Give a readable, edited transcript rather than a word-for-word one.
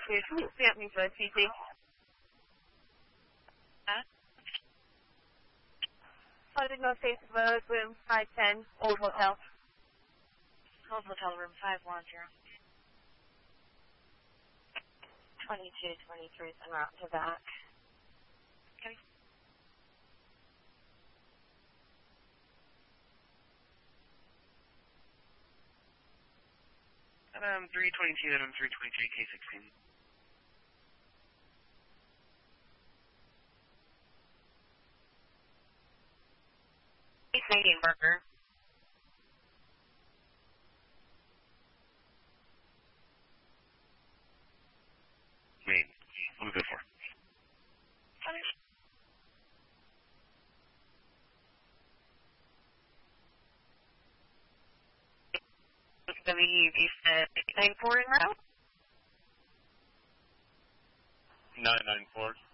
please. Stamp me for a TC. Flooded North Face Road, room 510, Old Hotel. Old Hotel, room 510. 2223, en route to back. Okay. Adam 322, Adam 323, K16. Canadian Burger. Maine. What was it for? WV said 994 en route? 994.